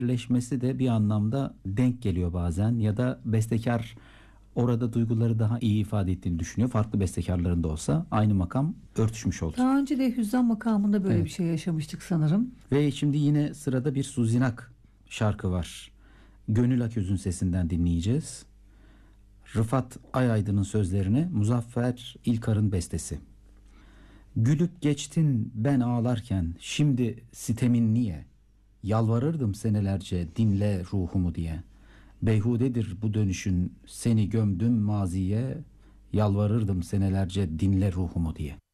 birleşmesi de bir anlamda denk geliyor bazen, ya da bestekar orada duyguları daha iyi ifade ettiğini düşünüyor. Farklı bestekarların da olsa aynı makam örtüşmüş olur. Daha önce de Hüzzam makamında böyle Evet. bir şey yaşamıştık sanırım. Ve şimdi yine sırada bir Suzinak şarkı var. Gönül Aköz'ün sesinden dinleyeceğiz. Rıfat Ayaydın'ın sözlerini, Muzaffer İlkar'ın bestesi. Gülüp geçtin ben ağlarken, şimdi sitemin niye? Yalvarırdım senelerce dinle ruhumu diye. Beyhudedir bu dönüşün, seni gömdüm maziye, yalvarırdım senelerce dinle ruhumu diye.